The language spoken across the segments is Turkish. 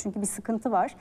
Çünkü bir sıkıntı var.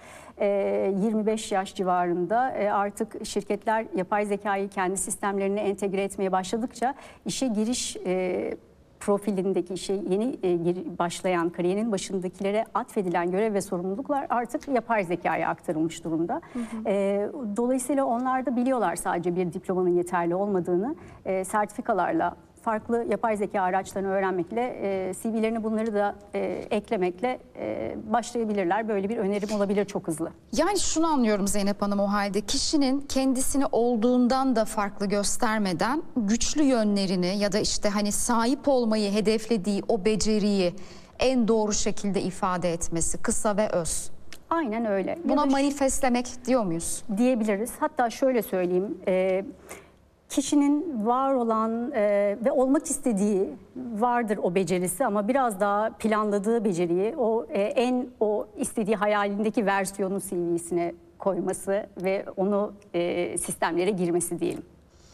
25 yaş civarında artık şirketler yapay zekayı kendi sistemlerine entegre etmeye başladıkça işe giriş profilindeki işe yeni başlayan kariyerin başındakilere atfedilen görev ve sorumluluklar artık yapay zekaya aktarılmış durumda. Dolayısıyla onlar da biliyorlar sadece bir diplomanın yeterli olmadığını, sertifikalarla, farklı yapay zeka araçlarını öğrenmekle, CV'lerine bunları da eklemekle başlayabilirler. Böyle bir önerim olabilir çok hızlı. Yani şunu anlıyorum Zeynep Hanım, o halde kişinin kendisini olduğundan da farklı göstermeden güçlü yönlerini ya da işte hani sahip olmayı hedeflediği o beceriyi en doğru şekilde ifade etmesi, kısa ve öz. Aynen öyle. Buna manifestlemek diyor muyuz? Diyebiliriz. Hatta şöyle söyleyeyim. Kişinin var olan ve olmak istediği vardır o becerisi ama biraz daha planladığı beceriyi o istediği hayalindeki versiyonu CV'sine koyması ve onu sistemlere girmesi diyelim.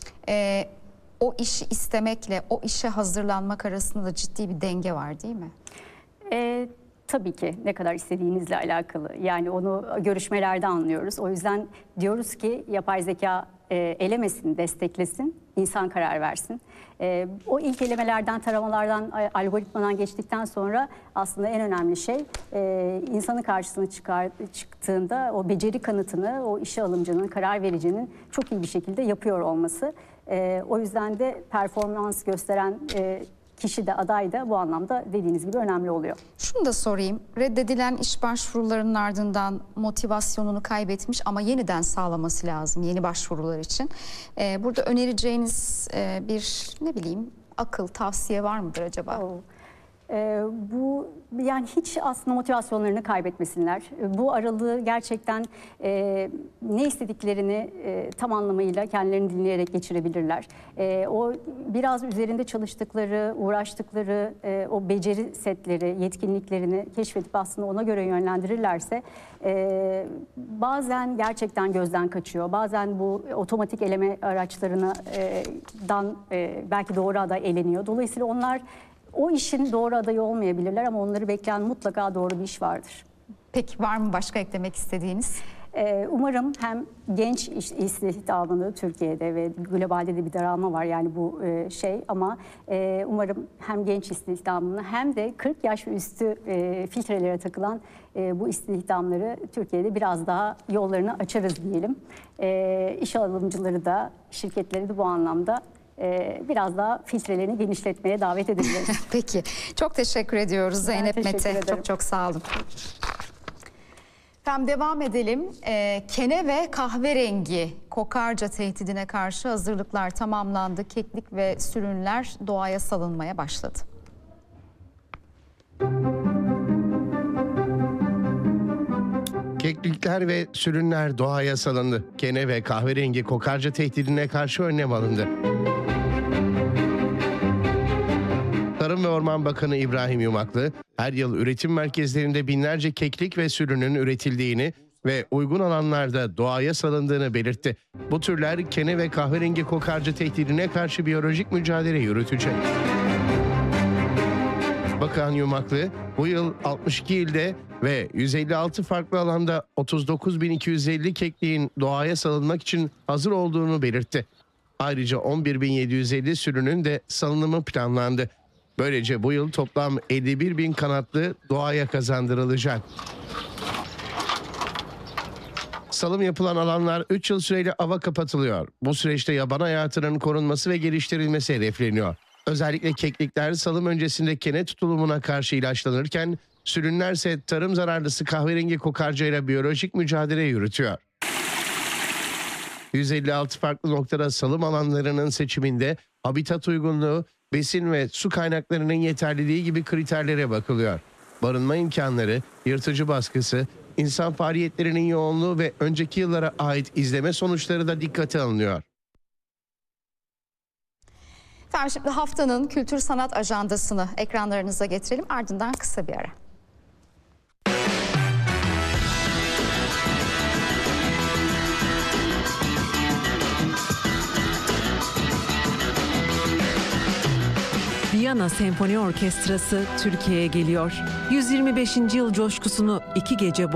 O işi istemekle o işe hazırlanmak arasında da ciddi bir denge var değil mi? Tabii ki ne kadar istediğinizle alakalı. Yani onu görüşmelerde anlıyoruz. O yüzden diyoruz ki yapay zeka elemesin, desteklesin, insan karar versin. O ilk elemelerden, taramalardan, algoritmadan geçtikten sonra aslında en önemli şey insanın karşısına çıktığında o beceri kanıtını o işe alımcının, karar vericinin çok iyi bir şekilde yapıyor olması. O yüzden de performans gösteren kişi de aday da bu anlamda dediğiniz gibi önemli oluyor. Şunu da sorayım. Reddedilen iş başvurularının ardından motivasyonunu kaybetmiş ama yeniden sağlaması lazım yeni başvurular için. Burada önereceğiniz bir akıl, tavsiye var mıdır acaba? Bu yani hiç aslında motivasyonlarını kaybetmesinler. Bu aralığı gerçekten ne istediklerini tam anlamıyla kendilerini dinleyerek geçirebilirler. O biraz üzerinde çalıştıkları, uğraştıkları o beceri setleri, yetkinliklerini keşfedip aslında ona göre yönlendirirlerse bazen gerçekten gözden kaçıyor. Bazen bu otomatik eleme araçlarından belki doğru aday eleniyor. Dolayısıyla onlar o işin doğru adayı olmayabilirler ama onları bekleyen mutlaka doğru bir iş vardır. Peki var mı başka eklemek istediğiniz? Umarım hem genç istihdamını Türkiye'de ve globalde de bir daralma var yani bu ama umarım hem genç istihdamını hem de 40 yaş ve üstü filtrelere takılan bu istihdamları Türkiye'de biraz daha yollarını açarız diyelim. İş alımcıları da şirketleri de bu anlamda biraz daha filtrelerini genişletmeye davet edebiliriz. Peki. Çok teşekkür ediyoruz Zeynep Mete. Çok sağ olun. Tamam, devam edelim. Kene ve kahverengi kokarca tehdidine karşı hazırlıklar tamamlandı. Keklik ve sürünler doğaya salınmaya başladı. Keklikler ve sürünler doğaya salındı. Kene ve kahverengi kokarca tehdidine karşı önlem alındı. Tarım ve Orman Bakanı İbrahim Yumaklı, her yıl üretim merkezlerinde binlerce keklik ve sürünün üretildiğini ve uygun alanlarda doğaya salındığını belirtti. Bu türler kene ve kahverengi kokarca tehdidine karşı biyolojik mücadele yürütecek. Bakan Yumaklı, bu yıl 62 ilde ve 156 farklı alanda 39.250 kekliğin doğaya salınmak için hazır olduğunu belirtti. Ayrıca 11.750 sürünün de salınımı planlandı. Böylece bu yıl toplam 51.000 kanatlı doğaya kazandırılacak. Salım yapılan alanlar 3 yıl süreyle ava kapatılıyor. Bu süreçte yaban hayatının korunması ve geliştirilmesi hedefleniyor. Özellikle keklikler salım öncesinde kene tutulumuna karşı ilaçlanırken sürünlerse tarım zararlısı kahverengi kokarcayla biyolojik mücadele yürütüyor. 156 farklı noktada salım alanlarının seçiminde habitat uygunluğu, besin ve su kaynaklarının yeterliliği gibi kriterlere bakılıyor. Barınma imkanları, yırtıcı baskısı, insan faaliyetlerinin yoğunluğu ve önceki yıllara ait izleme sonuçları da dikkate alınıyor. Tamam, şimdi haftanın kültür sanat ajandasını ekranlarınıza getirelim. Ardından kısa bir ara. Viyana Senfoni Orkestrası Türkiye'ye geliyor. 125. yıl coşkusunu 2 gece